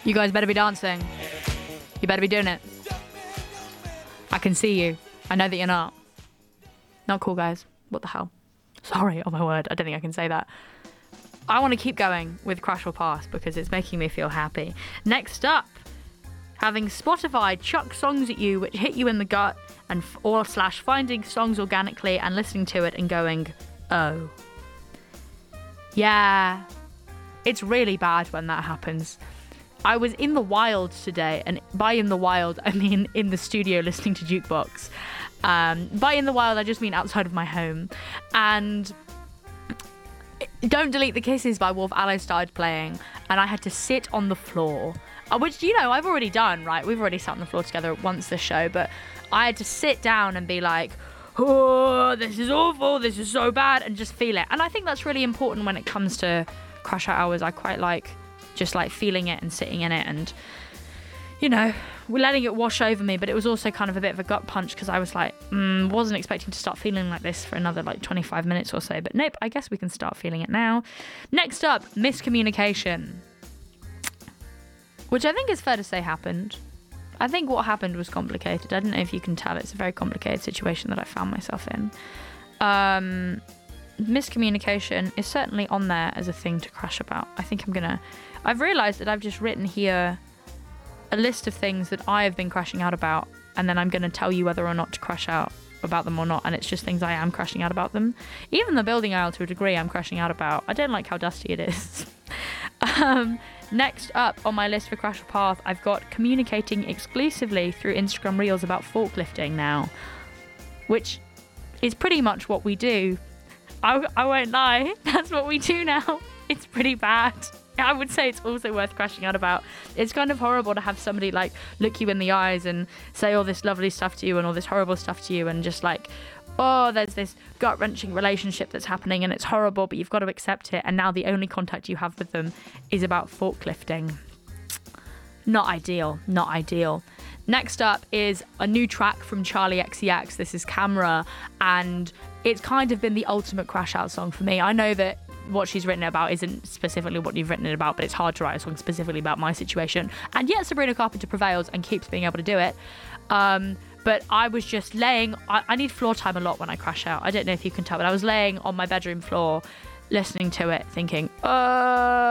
You guys better be dancing. You better be doing it. I can see you. I know that you're not. Not cool, guys. What the hell? Sorry, oh my word. I don't think I can say that. I want to keep going with Crash or Pass because it's making me feel happy. Next up, having Spotify chuck songs at you which hit you in the gut and or slash finding songs organically and listening to it and going, oh. Yeah. It's really bad when that happens. I was in the wild today, and by in the wild, I mean in the studio listening to Jukebox. By in the wild, I just mean outside of my home. And Don't Delete the Kisses by Wolf Aloe started playing, and I had to sit on the floor, which, you know, I've already done, right? We've already sat on the floor together once this show, but I had to sit down and be like, oh, this is awful, this is so bad, and just feel it. And I think that's really important when it comes to Crash Out Hours. I quite like just like feeling it and sitting in it and, you know, we're letting it wash over me. But it was also kind of a bit of a gut punch because I was like, wasn't expecting to start feeling like this for another like 25 minutes or so. But nope, I guess we can start feeling it now. Next up, miscommunication, which I think is fair to say happened. I think what happened was complicated. I don't know if you can tell. It's a very complicated situation that I found myself in. Miscommunication is certainly on there as a thing to crash about. I think I've realised that I've just written here a list of things that I have been crashing out about, and then I'm going to tell you whether or not to crash out about them or not, and it's just things I am crashing out about them. Even the building aisle, to a degree, I'm crashing out about. I don't like how dusty it is. Next up on my list for Crash or Path, I've got communicating exclusively through Instagram Reels about forklifting now, which is pretty much what we do. I won't lie, that's what we do now. It's pretty bad. I would say it's also worth crashing out about. It's kind of horrible to have somebody like look you in the eyes and say all this lovely stuff to you and all this horrible stuff to you, and just like, oh, there's this gut-wrenching relationship that's happening and it's horrible, but you've got to accept it, and now the only contact you have with them is about forklifting. Not ideal, not ideal. Next up is a new track from Charlie XCX. This is Camera, and it's kind of been the ultimate crash out song for me. I know that what she's written about isn't specifically what you've written it about, but it's hard to write a song specifically about my situation. And yet Sabrina Carpenter prevails and keeps being able to do it. But I was just laying... I need floor time a lot when I crash out. I don't know if you can tell, but I was laying on my bedroom floor listening to it thinking,